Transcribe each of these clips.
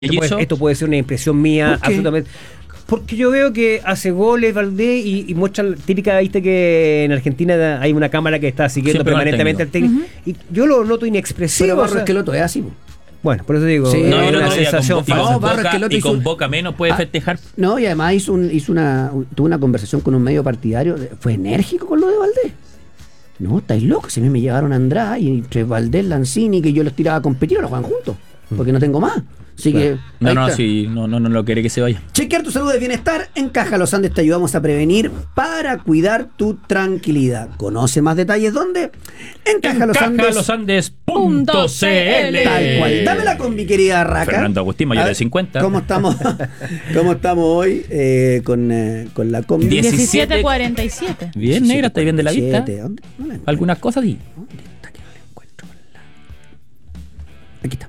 Esto puede ser una impresión mía, absolutamente. Porque yo veo que hace goles Valdés y muestra la típica, viste que en Argentina hay una cámara que está siguiendo permanentemente al técnico. Y yo lo noto inexpresivo. Pero Barro Esqueloto es así. Bueno, por eso digo, sí, no, una sensación falsa. Y con Boca menos puede festejar. No, y además tuvo una conversación con un medio partidario. Fue enérgico con lo de Valdés. No, estáis locos. Si a mí me llevaron a Andrade y entre Valdés, Lanzini, que yo los tiraba a competir, los juegan juntos. Porque no tengo más. Así que no lo quiere que se vaya. Chequear tu salud de bienestar. En Caja Los Andes te ayudamos a prevenir para cuidar tu tranquilidad. Conoce más detalles ¿dónde? En cajalosandes.cl. Tal cual. Dámela con mi querida Raca. Fernando Agustín, mayor de 50. ¿Cómo estamos hoy con la combi? 17:47. Bien, negra, ¿estáis bien de la vista? Algunas cosas sí. ¿Dónde está que no la encuentro? Aquí está.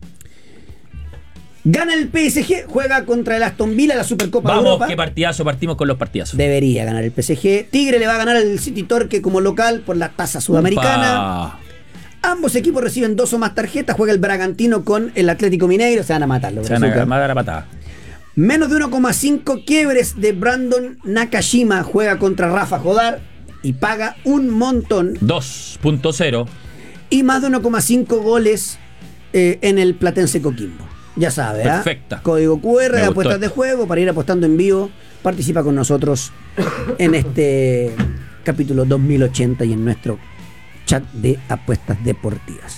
Gana el PSG, juega contra el Aston Villa, la Supercopa de Europa. Vamos, qué partidazo, partimos con los partidazos. Debería ganar el PSG. Tigre le va a ganar al City Torque como local por la tasa sudamericana. Ambos equipos reciben 2 o más tarjetas. Juega el Bragantino con el Atlético Mineiro. Se van a matar. Se van a matar a patada. Menos de 1,5 quiebres de Brandon Nakashima. Juega contra Rafa Jodar y paga un montón. 2.0. Y más de 1,5 goles en el Platense Coquimbo. Ya sabe, perfecta. Código QR de apuestas de juego para ir apostando en vivo. Participa con nosotros en este capítulo 2080 y en nuestro chat de apuestas deportivas.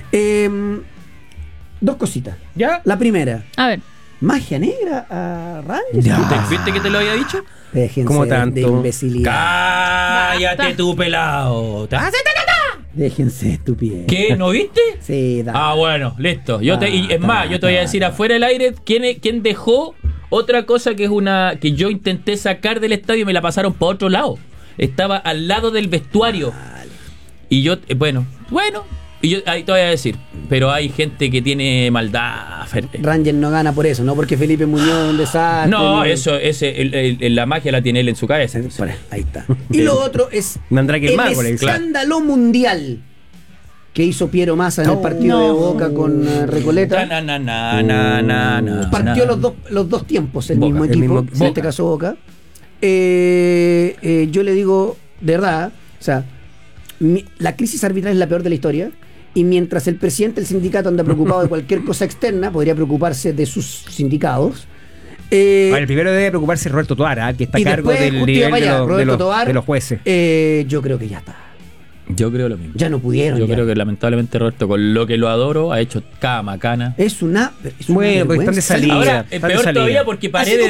2 cositas. ¿Ya? La primera. A ver. Magia negra a Rangers. ¿Viste que te lo había dicho? Déjense ¿Cómo tanto? de imbecilidad. Cállate tú, pelado. Déjense estupidez. ¿Qué? ¿No viste? Sí, dale. Bueno, listo. Y es más, yo te voy a decir afuera del aire quién dejó otra cosa que es una que yo intenté sacar del estadio y me la pasaron por otro lado. Estaba al lado del vestuario. Vale. Y yo, y yo ahí te voy a decir, pero hay gente que tiene maldad. Rangers no gana por eso, no porque Felipe Muñoz un desastre. No, la magia la tiene él en su cabeza. Ahí está. Y lo otro es el escándalo mundial que hizo Piero Massa en el partido de Boca con Recoleta. Partió los dos tiempos el mismo equipo, en este caso Boca. Yo le digo, de verdad, o sea, la crisis arbitral es la peor de la historia. Y mientras el presidente del sindicato anda preocupado de cualquier cosa externa, podría preocuparse de sus sindicados. El primero debe preocuparse Roberto Tobar, que está a cargo del nivel de los jueces. Yo creo que ya está. Yo creo lo mismo. Ya no pudieron. Yo creo que lamentablemente Roberto, con lo que lo adoro, ha hecho cada macana. Es una porque están de salida. Ahora, es peor todavía porque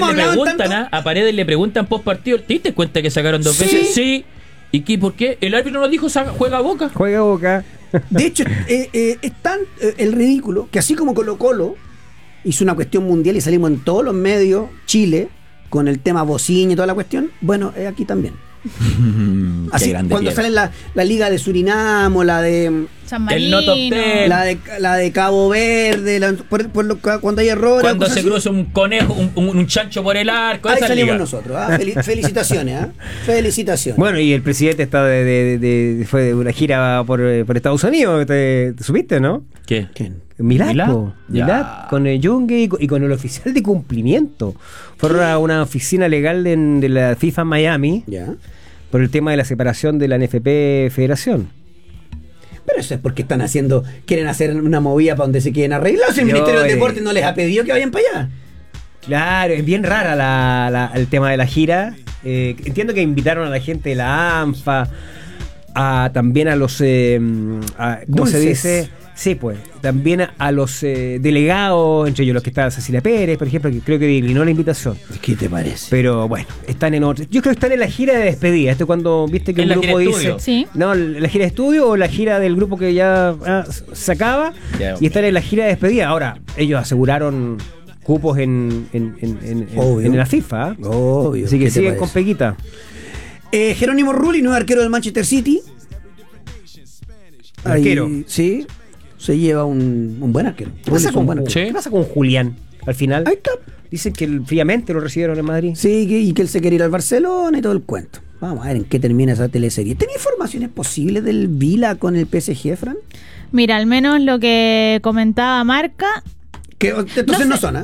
a Paredes le preguntan post partido, ¿te diste cuenta que sacaron 2 veces? Sí. ¿Y qué? ¿Por qué? El árbitro nos dijo, juega Boca. Juega Boca. De hecho, es tan el ridículo que así como Colo-Colo hizo una cuestión mundial y salimos en todos los medios, Chile, con el tema bocina y toda la cuestión, bueno, aquí también. Así, cuando sale la liga de Surinam o la de San Marino, el no top 10, la de Cabo Verde, cuando hay errores, cuando se cruza un conejo, un chancho por el arco, ahí salimos liga. Nosotros. Felicitaciones. Felicitaciones. Bueno, y el presidente está fue de una gira por Estados Unidos, ¿te supiste, no? ¿Qué? Milad con el Yungue y con el oficial de cumplimiento. Fueron a una oficina legal de la FIFA en Miami. Ya. Por el tema de la separación de la NFP Federación. Pero eso es porque quieren hacer una movida para donde se quieren arreglar. Si el Ministerio del Deporte no les ha pedido que vayan para allá. Claro, es bien rara el tema de la gira. Entiendo que invitaron a la gente de la ANFA, también a los ¿cómo se dice? Sí, pues, también a los delegados, entre ellos los que está Cecilia Pérez, por ejemplo, que creo que declinó la invitación. ¿Qué te parece? Pero bueno, están en otro. Yo creo que están en la gira de despedida. Esto cuando viste que un grupo dice. ¿Sí? No, la gira de estudio o la gira del grupo que ya se acaba. Y están en la gira de despedida. Ahora, ellos aseguraron cupos en la FIFA. Obvio. Así que siguen con Pequita. Jerónimo Rulli, nuevo arquero del Manchester City. Arquero. Sí. Se lleva un buen arquero. ¿Qué pasa con Julián al final? Ahí está. Dicen que fríamente lo recibieron en Madrid. Sí, y que él se quiere ir al Barcelona y todo el cuento. Vamos a ver en qué termina esa teleserie. ¿Tenía informaciones posibles del Vila con el PSG, Fran? Mira, al menos lo que comentaba Marca, Que entonces no son, ¿eh?